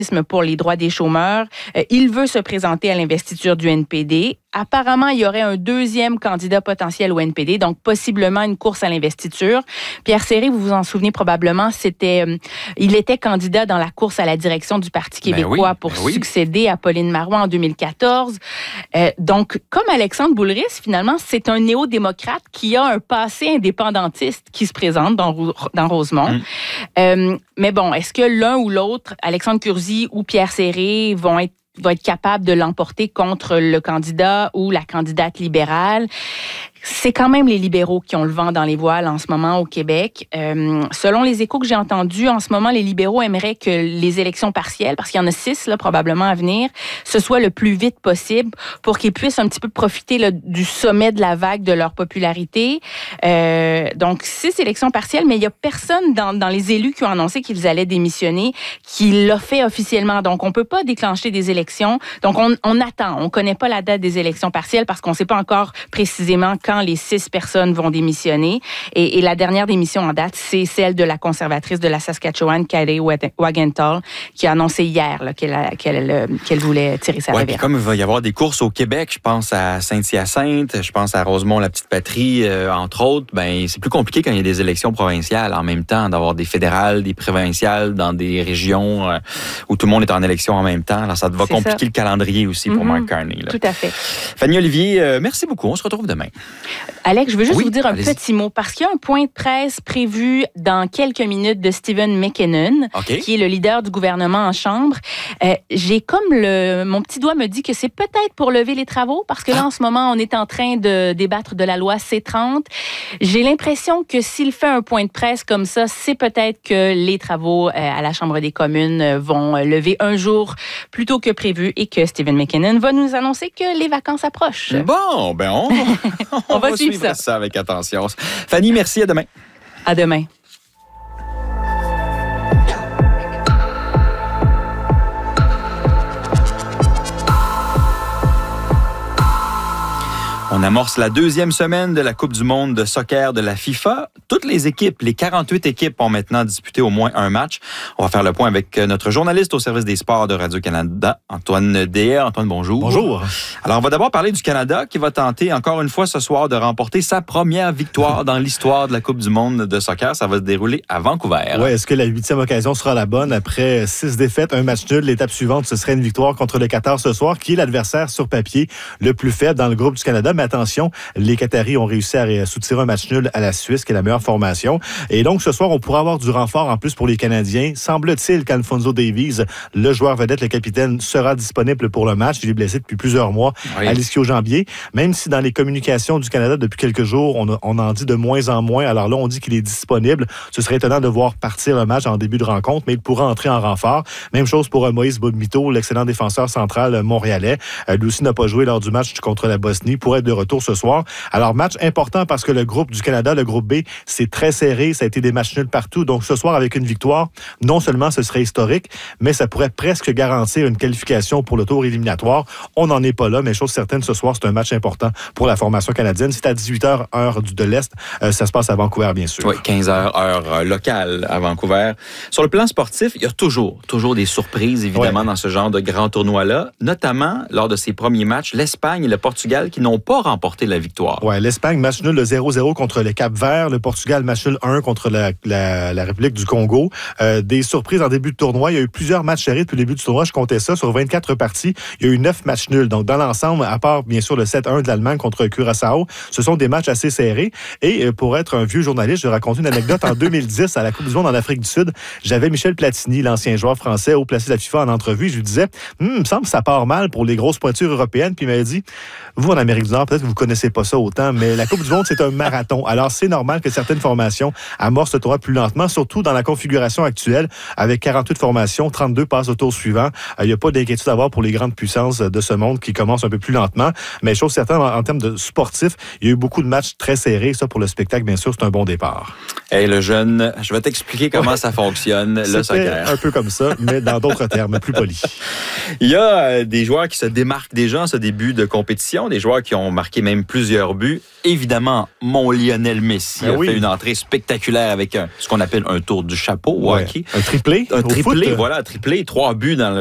pour les droits des chômeurs. Il veut se présenter à l'investiture du NPD. Apparemment, il y aurait un deuxième candidat potentiel au NPD, donc possiblement une course à l'investiture. Pierre Séré, vous vous en souvenez probablement, il était candidat dans la course à la direction du Parti québécois pour succéder à Pauline Marois en 2014. Donc, comme Alexandre Boulris, finalement, c'est un néo-démocrate qui a un passé indépendantiste qui se présente dans Rosemont. Mais bon, est-ce que l'un ou l'autre, Alexandre Curzi ou Pierre Séré, va être capable de l'emporter contre le candidat ou la candidate libérale? C'est quand même les libéraux qui ont le vent dans les voiles en ce moment au Québec. Selon les échos que j'ai entendus, en ce moment, les libéraux aimeraient que les élections partielles, parce qu'il y en a 6 là, probablement à venir, ce soit le plus vite possible pour qu'ils puissent un petit peu profiter là, du sommet de la vague de leur popularité. Donc, 6 élections partielles, mais il n'y a personne dans les élus qui ont annoncé qu'ils allaient démissionner qui l'a fait officiellement. Donc, on ne peut pas déclencher des élections. Donc, on attend. On ne connaît pas la date des élections partielles parce qu'on ne sait pas encore précisément quand les 6 personnes vont démissionner. Et la dernière démission en date, c'est celle de la conservatrice de la Saskatchewan, Kari Wagenthal, qui a annoncé hier là, qu'elle voulait tirer sa révérence. Comme il va y avoir des courses au Québec, je pense à Saint-Hyacinthe, je pense à Rosemont, la petite patrie, entre autres, ben c'est plus compliqué quand il y a des élections provinciales en même temps, d'avoir des fédérales, des provinciales dans des régions où tout le monde est en élection en même temps. Alors, ça va compliquer le calendrier aussi pour Mark Carney. Là. Tout à fait. Fanny Olivier, merci beaucoup. On se retrouve demain. Alex, je veux juste vous dire un petit mot, parce qu'il y a un point de presse prévu dans quelques minutes de Stephen McKinnon, qui est le leader du gouvernement en Chambre. J'ai comme mon petit doigt me dit que c'est peut-être pour lever les travaux, parce que là, en ce moment, on est en train de débattre de la loi C-30. J'ai l'impression que s'il fait un point de presse comme ça, c'est peut-être que les travaux à la Chambre des communes vont lever un jour plus tôt que prévu et que Stephen McKinnon va nous annoncer que les vacances approchent. Bon, ben on va suivre ça avec attention. Fanny, merci. À demain. À demain. On amorce la 2e semaine de la Coupe du monde de soccer de la FIFA. Toutes les équipes, les 48 équipes ont maintenant disputé au moins un match. On va faire le point avec notre journaliste au service des sports de Radio-Canada, Antoine Deher. Antoine, bonjour. Bonjour. Alors, on va d'abord parler du Canada qui va tenter encore une fois ce soir de remporter sa première victoire dans l'histoire de la Coupe du monde de soccer. Ça va se dérouler à Vancouver. Oui, est-ce que la 8e occasion sera la bonne après 6 défaites, un match nul? L'étape suivante, ce serait une victoire contre le Qatar ce soir, qui est l'adversaire sur papier le plus faible dans le groupe du Canada. Mais attention, les Qataris ont réussi à soutirer un match nul à la Suisse, qui est la meilleure formation. Et donc, ce soir, on pourra avoir du renfort en plus pour les Canadiens. Semble-t-il qu'Alfonso Davies, le joueur vedette, le capitaine, sera disponible pour le match. Il est blessé depuis plusieurs mois à l'ischio-jambier. Même si dans les communications du Canada, depuis quelques jours, on en dit de moins en moins. Alors là, on dit qu'il est disponible. Ce serait étonnant de voir partir le match en début de rencontre, mais il pourra entrer en renfort. Même chose pour Moïse Boumito, l'excellent défenseur central montréalais. Lui aussi n'a pas joué lors du match contre la Bosnie pour être de retour ce soir. Alors, match important parce que le groupe du Canada, le groupe B, c'est très serré. Ça a été des matchs nuls partout. Donc, ce soir, avec une victoire, non seulement ce serait historique, mais ça pourrait presque garantir une qualification pour le tour éliminatoire. On n'en est pas là, mais chose certaine, ce soir, c'est un match important pour la formation canadienne. C'est à 18h, heure de l'Est. Ça se passe à Vancouver, bien sûr. Oui, 15h, heure locale à Vancouver. Sur le plan sportif, il y a toujours des surprises, évidemment, dans ce genre de grand tournoi-là, notamment lors de ces premiers matchs, l'Espagne et le Portugal qui n'ont pas remporté la victoire. Oui, l'Espagne, match nul de 0-0 contre le Cap-Vert. Le Portugal, match nul 1 contre la République du Congo. Des surprises en début de tournoi. Il y a eu plusieurs matchs serrés depuis le début du tournoi. Je comptais ça. Sur 24 parties, il y a eu 9 matchs nuls. Donc, dans l'ensemble, à part, bien sûr, le 7-1 de l'Allemagne contre Curaçao, ce sont des matchs assez serrés. Et pour être un vieux journaliste, je vais raconter une anecdote. En 2010, à la Coupe du monde en Afrique du Sud, j'avais Michel Platini, l'ancien joueur français, haut placé de la FIFA, en entrevue. Je lui disais, il me semble que ça part mal pour les grosses pointures européennes. Puis il m'avait dit, vous, en Amérique du Nord, peut-être que vous connaissez pas ça autant, mais la Coupe du monde, c'est un marathon. Alors, c'est normal que certaines formations amorcent le tournoi plus lentement, surtout dans la configuration actuelle, avec 48 formations, 32 passent au tour suivant. Il n'y a pas d'inquiétude à avoir pour les grandes puissances de ce monde qui commencent un peu plus lentement. Mais chose certaine, en termes de sportifs, il y a eu beaucoup de matchs très serrés. Ça, pour le spectacle, bien sûr, c'est un bon départ. Hey, le jeune, je vais t'expliquer comment ça fonctionne, le soccer. Un peu comme ça, mais dans d'autres termes, plus polis. Il y a des joueurs qui se démarquent déjà en ce début de compétition, des joueurs qui ont marqué même plusieurs buts. Évidemment, mon Lionel Messi a fait fait une entrée spectaculaire avec ce qu'on appelle un tour du chapeau au hockey. Un triplé. Un triplé, voilà, 3 buts dans